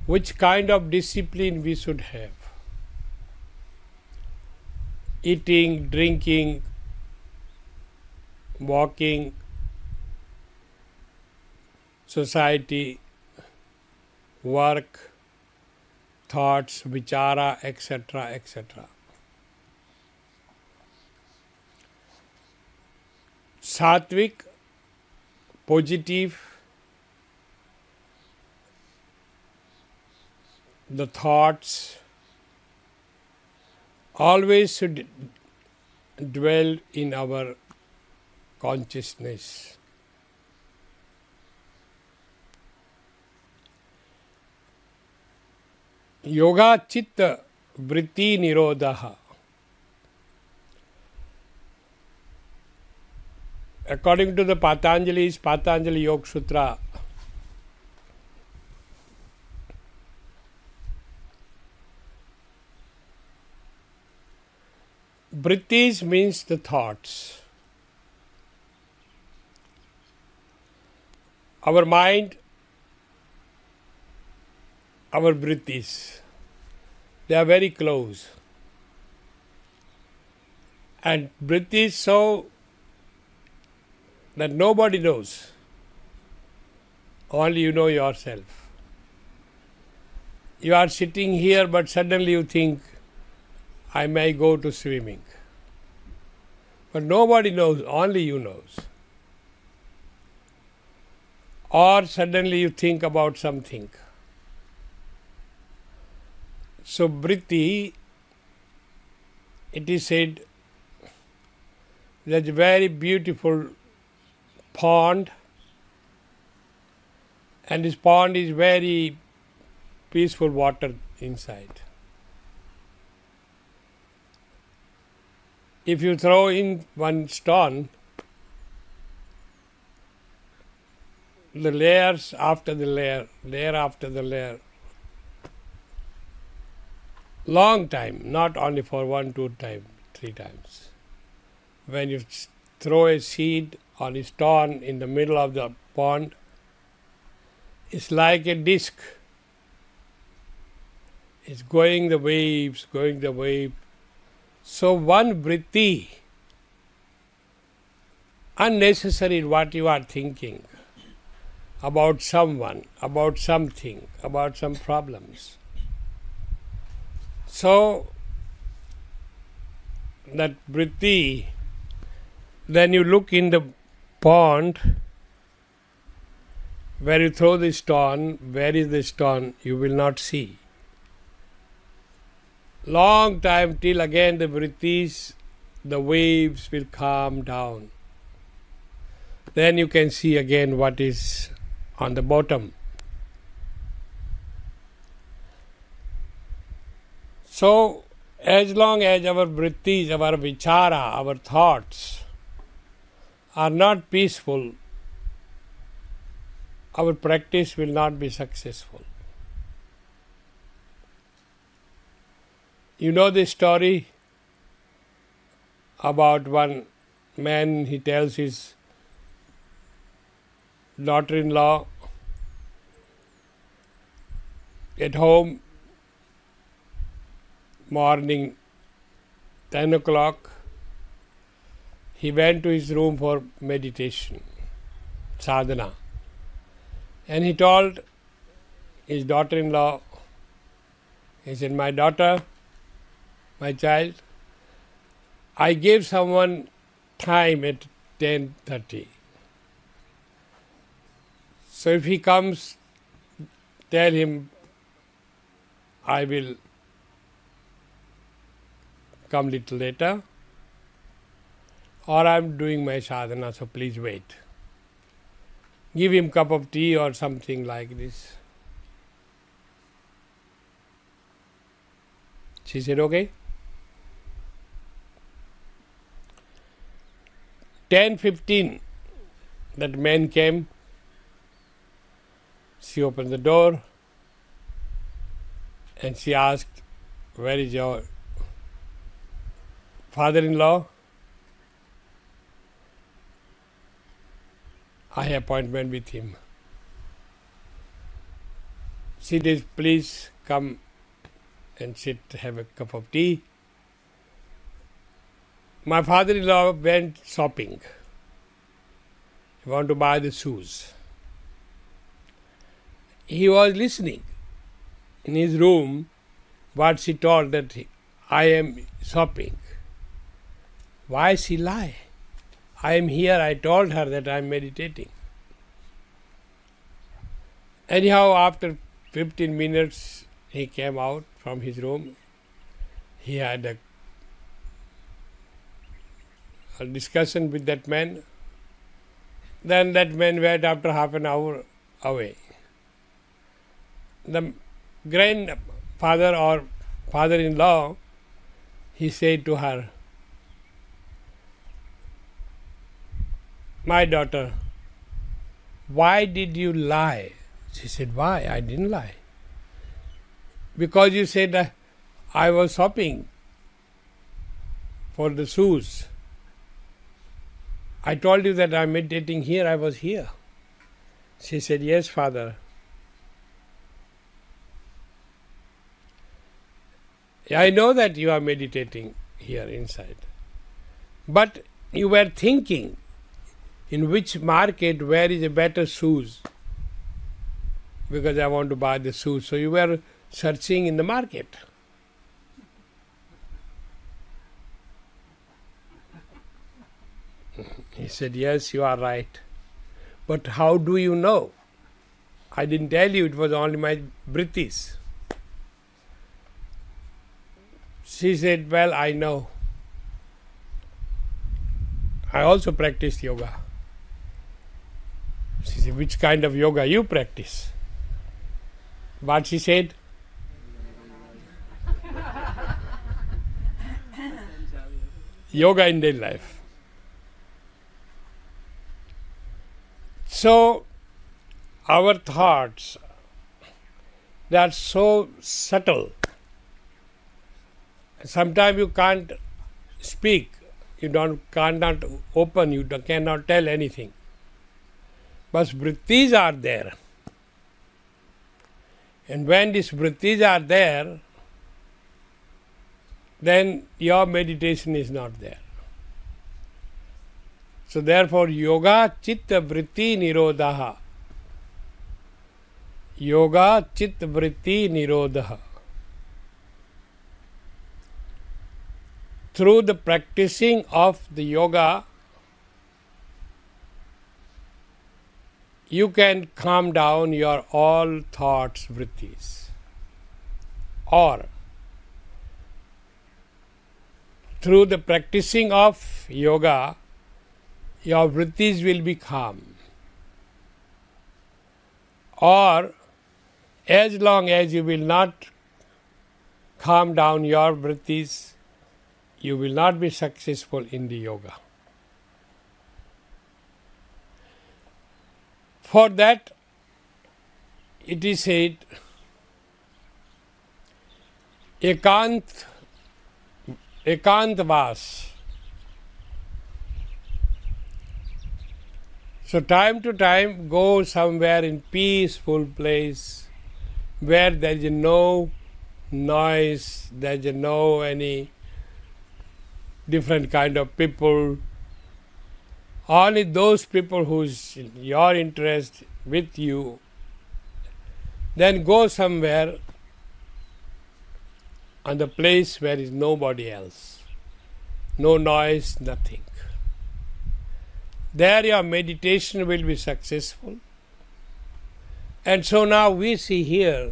which kind of discipline we should have. Eating, drinking, walking, society, work, thoughts, vichara, etc., etc. Sattvic, positive, the thoughts always should dwell in our consciousness. Yoga chitta vritti nirodha. According to the Patanjali Yoga Sutra, vrittis means the thoughts. Our mind, our vrittis, they are very close. And vrittis so that nobody knows. Only you know yourself. You are sitting here, but suddenly you think, I may go to swimming. But nobody knows, only you knows. Or suddenly you think about something. So vritti, it is said, there's a very beautiful pond, and this pond is very peaceful water inside. If you throw in one stone, the layers after the layer after the layer, long time, not only for 1, 2 times, 3 times. When you throw a seed on a stone in the middle of the pond, it's like a disc. It's going the waves. So one vritti, unnecessary what you are thinking about someone, about something, about some problems. So that vritti, then you look in the pond where you throw the stone, where is the stone, you will not see. Long time till again the vrittis, the waves will calm down. Then you can see again what is on the bottom. So, as long as our vrittis, our vichara, our thoughts are not peaceful, our practice will not be successful. You know the story about one man, he tells his daughter-in-law at home, morning 10 o'clock, he went to his room for meditation, sadhana. And he told his daughter-in-law, he said, my daughter, my child, I gave someone time at 10:30. So if he comes, tell him, I will come little later, or I am doing my sadhana, so please wait. Give him cup of tea or something like this. She said, okay. 10:15, that man came. She opened the door and she asked, where is your father-in-law? I have appointment with him. Siddhesh, please come and sit, have a cup of tea. My father-in-law went shopping. He wanted to buy the shoes. He was listening in his room what she told that I am shopping. Why she lie? I am here, I told her that I am meditating. Anyhow, after 15 minutes, he came out from his room. He had a discussion with that man. Then that man went after half an hour away. The grandfather or father-in-law, he said to her, my daughter, why did you lie? She said, why? I didn't lie. Because you said I was shopping for the shoes. I told you that I am meditating here, I was here. She said, yes, father. I know that you are meditating here inside. But you were thinking in which market, where is a better shoes? Because I want to buy the shoes. So you were searching in the market. He said, yes, you are right. But how do you know? I didn't tell you, it was only my vrittis. She said, well, I know. I also practice yoga. She said, which kind of yoga you practice? What she said? Yoga in daily life. So, our thoughts, they are so subtle. Sometimes you can't speak, you cannot open, you cannot tell anything. But vrittis are there. And when these vrittis are there, then your meditation is not there. So therefore, yoga chitta vritti nirodha. Yoga chitta vritti nirodha. Through the practicing of the yoga, you can calm down your all thoughts, vrittis. Or through the practicing of yoga, your vrittis will be calm. Or as long as you will not calm down your vrittis, you will not be successful in the yoga. For that, it is said, ekantavas. So time to time, go somewhere in peaceful place where there is no noise, there is no any different kind of people. Only those people who's your interest with you. Then go somewhere on the place where is nobody else. No noise, nothing. There your meditation will be successful. And so now we see here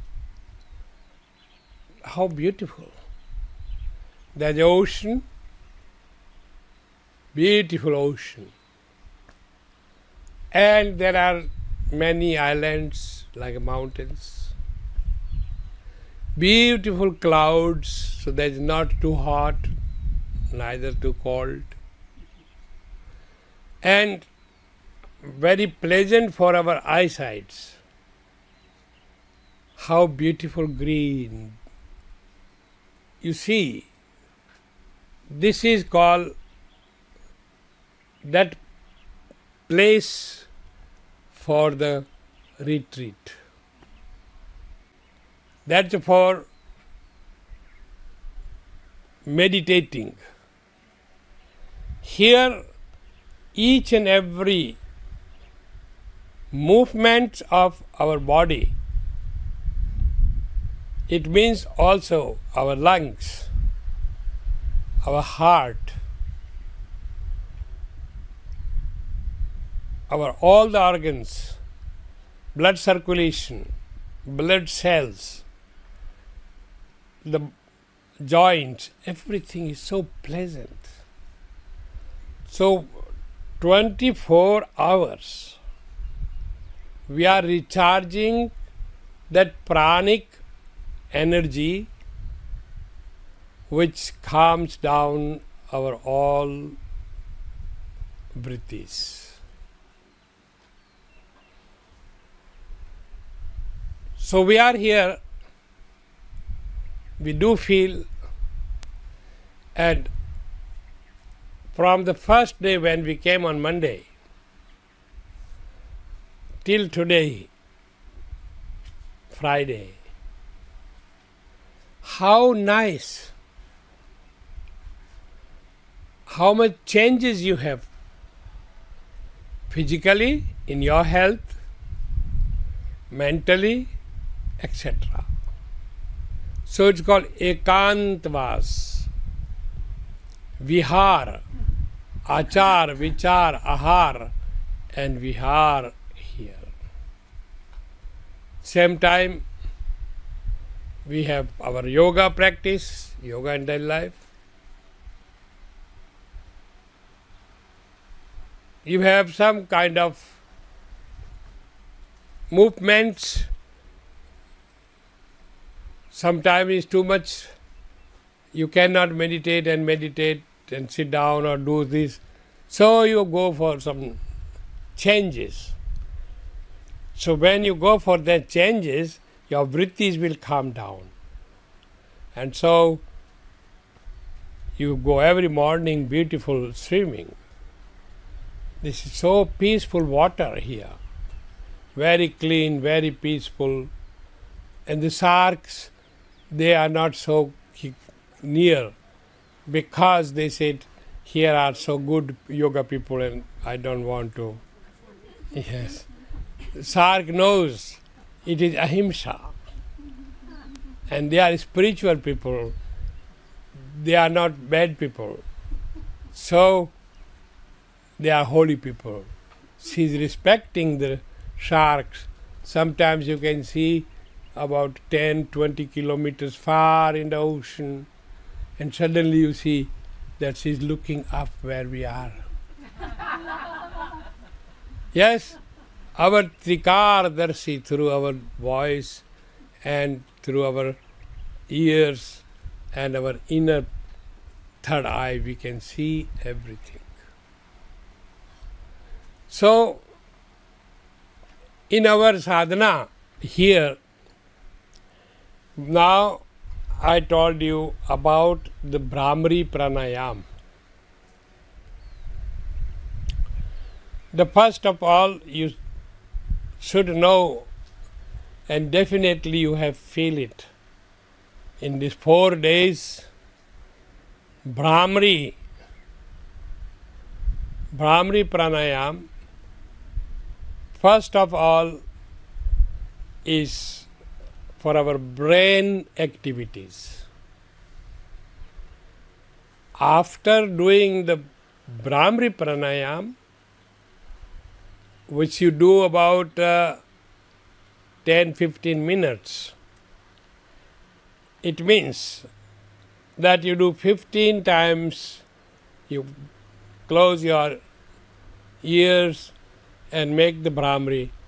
how beautiful. There's the ocean, beautiful ocean. And there are many islands like mountains. Beautiful clouds, so that it's not too hot, neither too cold. And very pleasant for our eyesight. How beautiful green. You see, this is called that place for the retreat. That's for meditating. Here, each and every movement of our body, it means also our lungs, our heart, all the organs, blood circulation, blood cells, the joints, everything is so pleasant. So 24 hours we are recharging that pranic energy which calms down our all vrittis. So we are here, we do feel, and from the first day when we came on Monday till today, Friday, how nice, how much changes you have physically, in your health, mentally, etc. So it's called Ekantavas, Vihar, Achar, Vichar, Ahar, and Vihar here. Same time, we have our yoga practice, yoga in daily life. You have some kind of movements. Sometimes it's too much. You cannot meditate and sit down or do this. So you go for some changes. So when you go for the changes, your vrittis will calm down. And so you go every morning beautiful swimming. This is so peaceful water here. Very clean, very peaceful. And the sharks, they are not so near because they said here are so good yoga people and I don't want to. Yes. Shark knows it is ahimsa. And they are spiritual people. They are not bad people. So they are holy people. She is respecting the sharks. Sometimes you can see about 10, 20 kilometers far in the ocean, and suddenly you see that she is looking up where we are. Yes, our Trikardarshi, through our voice and through our ears and our inner third eye, we can see everything. So, in our sadhana here, now I told you about the Bhramari Pranayam. The first of all, you should know, and definitely you have feel it. In these 4 days, Bhramari Pranayam, first of all, is for our brain activities. After doing the Bhramari Pranayam, which you do about 10-15 minutes, it means that you do 15 times, you close your ears and make the Bhramari